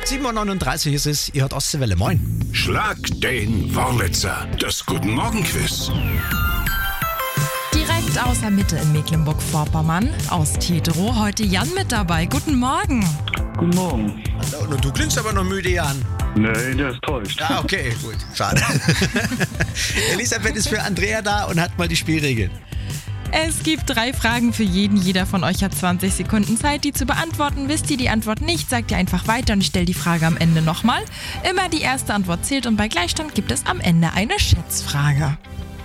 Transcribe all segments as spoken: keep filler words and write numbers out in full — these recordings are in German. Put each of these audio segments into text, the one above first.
sieben Uhr neununddreißig ist es, ihr hört Ostseewelle, moin. Schlag den Wurlitzer, das Guten Morgen Quiz. Direkt aus der Mitte in Mecklenburg-Vorpommern, aus Tetero, heute Jan mit dabei. Guten Morgen. Guten Morgen. Und du klingst aber noch müde, Jan. Nee, der ist täuscht. Ah, okay, gut, schade. Elisabeth ist für Andrea da und hat mal die Spielregeln. Es gibt drei Fragen für jeden. Jeder von euch hat zwanzig Sekunden Zeit, die zu beantworten. Wisst ihr die Antwort nicht, sagt ihr einfach weiter und ich stelle die Frage am Ende nochmal. Immer die erste Antwort zählt und bei Gleichstand gibt es am Ende eine Schätzfrage.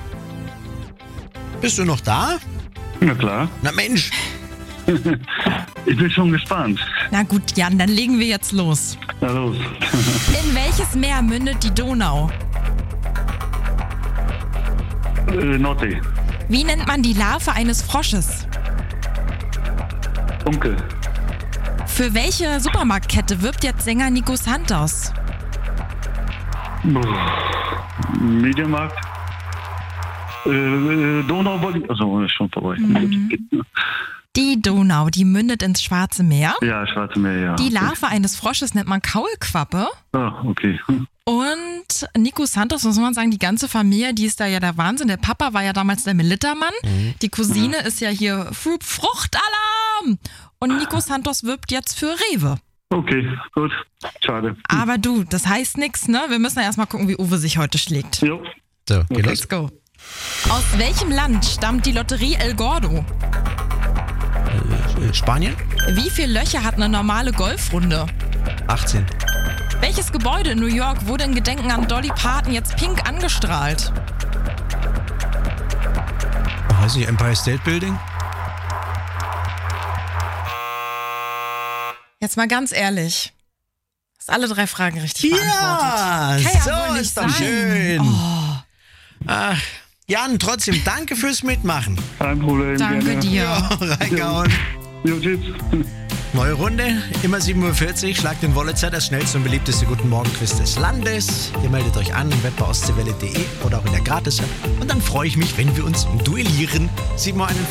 Bist du noch da? Na klar. Na Mensch. Ich bin schon gespannt. Na gut, Jan, dann legen wir jetzt los. Na los. In welches Meer mündet die Donau? äh, Nordsee. Wie nennt man die Larve eines Frosches? Dunkel. Für welche Supermarktkette wirbt jetzt Sänger Nico Santos? Mediamarkt. Äh, äh, Donau, also ist schon vorbei. Mhm. Die Donau, die mündet ins Schwarze Meer. Ja, Schwarze Meer, ja. Die Larve eines Frosches nennt man Kaulquappe. Ah, okay. Und Nico Santos, muss man sagen, die ganze Familie, die ist da ja der Wahnsinn. Der Papa war ja damals der Militermann. Mhm. Die Cousine mhm. ist ja hier Fruit- Fruchtalarm. Und Nico Santos wirbt jetzt für Rewe. Okay, gut. Schade. Aber du, das heißt nichts, ne? Wir müssen ja erstmal gucken, wie Uwe sich heute schlägt. Jo. So, geht Okay. los. Let's go. Aus welchem Land stammt die Lotterie El Gordo? Äh, Spanien? Wie viele Löcher hat eine normale Golfrunde? achtzehn. Welches Gebäude in New York wurde in Gedenken an Dolly Parton jetzt pink angestrahlt? Oh, weiß nicht, Empire State Building? Jetzt mal ganz ehrlich. Hast alle drei Fragen richtig beantwortet. Ja, Kann ja so wohl nicht ist doch sein. schön. Oh, Ach, Jan, trotzdem danke fürs Mitmachen. Kein Problem. danke gerne. dir. Ja, reingehauen. Jo, tschüss. Neue Runde, immer sieben Uhr vierzig, schlagt den Wurlitzer, das schnellste und beliebteste Guten Morgen-Quiz des Landes. Ihr meldet euch an im Web bei ostseewelle punkt de oder auch in der Gratis-App. Und dann freue ich mich, wenn wir uns duellieren. sieben Uhr einundvierzig.